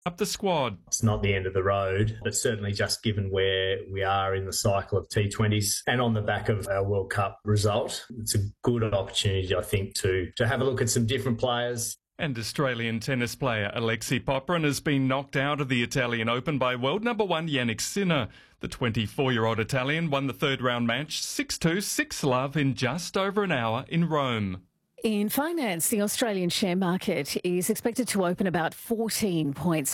up the squad. It's not the end of the road, but certainly just given where we are in the cycle of T20s and on the back of our World Cup result, it's a good opportunity, I think, to have a look at some different players. And Australian tennis player Alexei Popyrin has been knocked out of the Italian Open by world number one Jannik Sinner. The 24-year-old Italian won the third round match 6-2, 6-love in just over an hour in Rome. In finance, the Australian share market is expected to open about 14 points